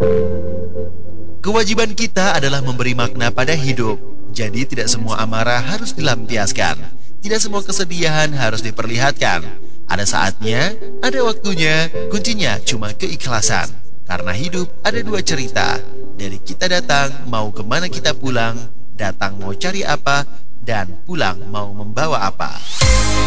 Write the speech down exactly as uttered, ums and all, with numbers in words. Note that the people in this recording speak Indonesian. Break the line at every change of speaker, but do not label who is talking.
Kewajiban kita adalah memberi makna pada hidup. Jadi tidak semua amarah harus dilampiaskan. Tidak semua kesedihan harus diperlihatkan. Ada saatnya, ada waktunya, kuncinya cuma keikhlasan. Karena hidup ada dua cerita. Dari kita datang, mau kemana kita pulang. Datang mau cari apa, dan pulang mau membawa apa.